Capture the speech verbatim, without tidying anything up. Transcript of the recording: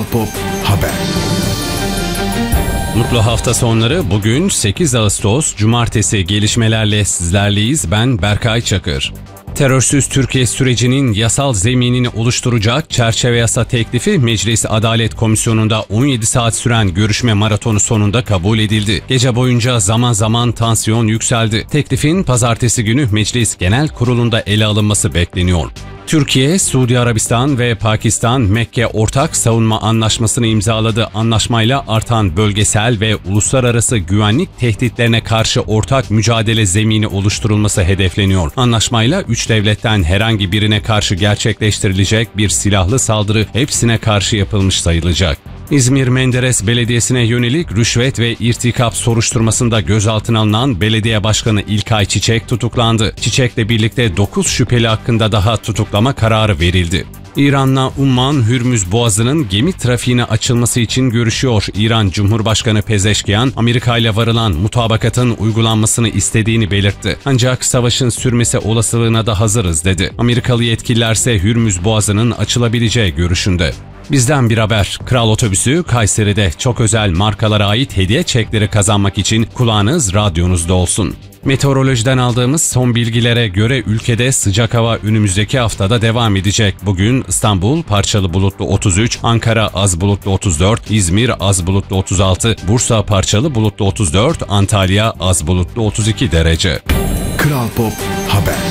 Pop Haber. Mutlu hafta sonları. Bugün sekiz Ağustos Cumartesi, gelişmelerle sizlerleyiz. Ben Berkay Çakır. Terörsüz Türkiye sürecinin yasal zeminini oluşturacak çerçeve yasa teklifi Meclis Adalet Komisyonu'nda on yedi saat süren görüşme maratonu sonunda kabul edildi. Gece boyunca zaman zaman tansiyon yükseldi. Teklifin pazartesi günü Meclis Genel Kurulu'nda ele alınması bekleniyor. Türkiye, Suudi Arabistan ve Pakistan Mekke Ortak Savunma Anlaşması'nı imzaladı. Anlaşmayla artan bölgesel ve uluslararası güvenlik tehditlerine karşı ortak mücadele zemini oluşturulması hedefleniyor. Anlaşmayla üç devletten herhangi birine karşı gerçekleştirilecek bir silahlı saldırı hepsine karşı yapılmış sayılacak. İzmir Menderes Belediyesi'ne yönelik rüşvet ve irtikap soruşturmasında gözaltına alınan belediye başkanı İlkay Çiçek tutuklandı. Çiçek'le birlikte dokuz şüpheli hakkında daha tutuklama kararı verildi. İran'la Umman Hürmüz Boğazı'nın gemi trafiğine açılması için görüşüyor. İran Cumhurbaşkanı Pezeşkiyan, Amerika ile varılan mutabakatın uygulanmasını istediğini belirtti. Ancak savaşın sürmesi olasılığına da hazırız dedi. Amerikalı yetkililerse Hürmüz Boğazı'nın açılabileceği görüşünde. Bizden bir haber. Kral Otobüsü Kayseri'de çok özel markalara ait hediye çekleri kazanmak için kulağınız radyonuzda olsun. Meteorolojiden aldığımız son bilgilere göre ülkede sıcak hava önümüzdeki haftada devam edecek. Bugün İstanbul parçalı bulutlu otuz üç, Ankara az bulutlu otuz dört, İzmir az bulutlu otuz altı, Bursa parçalı bulutlu otuz dört, Antalya az bulutlu otuz iki derece. Kral Pop Haber.